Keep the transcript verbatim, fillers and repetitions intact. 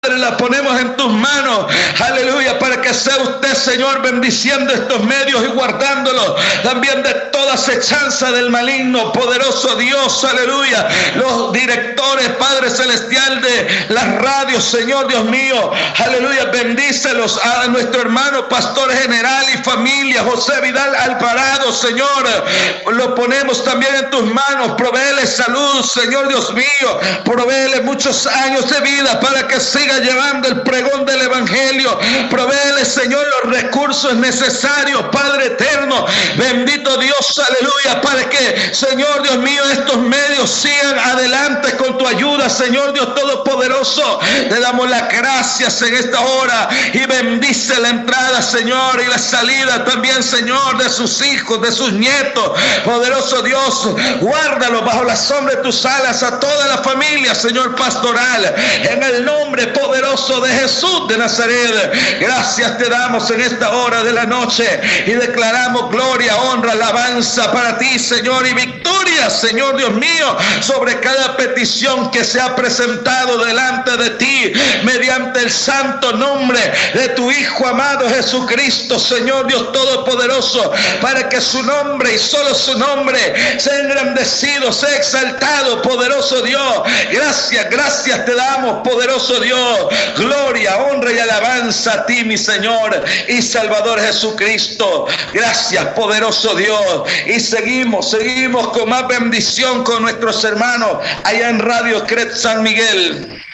la ponemos en tus manos, aleluya, para que sea usted, Señor, bendiciendo estos medios y guardándolos también de toda acechanza del maligno. Poderoso Dios, aleluya, los directores, Padre Celestial, de las radios, Señor Dios mío, aleluya, bendícelos a nuestro hermano Pastor General y familia, José Vidal Alvarado, Señor, lo ponemos también en tus manos. Provéele salud, Señor Dios mío, provéele muchos años de vida para que siga llevando el pregón del evangelio. Provéele, Señor, los recursos necesarios, Padre eterno, bendito Dios, aleluya, para que, Señor Dios mío, estos medios sigan adelante con tu ayuda, Señor Dios todopoderoso. Te damos las gracias en esta hora y bendice la entrada, Señor, y la salida también, Señor, de sus hijos, de sus nietos. Poderoso Dios, guárdalo bajo la sombra de tus alas a toda la familia, Señor pastoral, en el nombre poderoso de Jesús de Nazaret. Gracias te damos en esta hora de la noche y declaramos gloria, honra, alabanza para ti, Señor, y victoria, Señor Dios mío, sobre cada petición que se ha presentado delante de ti, mediante el santo nombre de tu Hijo amado Jesucristo, Señor Dios todopoderoso, para que su nombre y solo su nombre sea engrandecido, sea exaltado, poderoso Dios. Gracias, gracias te damos, poderoso Dios. Gloria, honra y alabanza a ti, mi Señor y Salvador Jesucristo. Gracias, poderoso Dios. Y seguimos, seguimos con más bendición con nuestros hermanos allá en Radio Cret San Miguel.